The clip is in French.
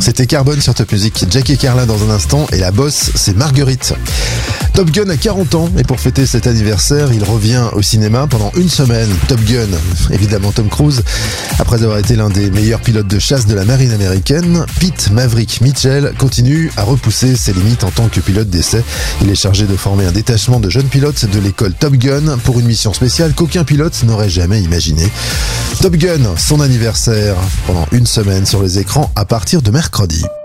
C'était Carbone sur Top Music. Jackie Carlin dans un instant et la boss, c'est Marguerite. Top Gun a 40 ans et pour fêter cet anniversaire, il revient au cinéma pendant une semaine. Top Gun, évidemment Tom Cruise. Après avoir été l'un des meilleurs pilotes de chasse de la marine américaine, Pete Maverick Mitchell continue à repousser ses limites en tant que pilote d'essai. Il est chargé de former un détachement de jeunes pilotes de l'école Top Gun pour une mission spéciale qu'aucun pilote n'aurait jamais imaginée. Top Gun, son anniversaire pendant une semaine sur les écrans à partir de mercredi.